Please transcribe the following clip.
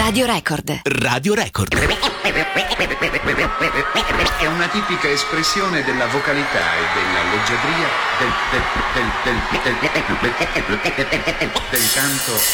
Radio Record. Radio Record. È una tipica espressione della vocalità e della leggiadria del canto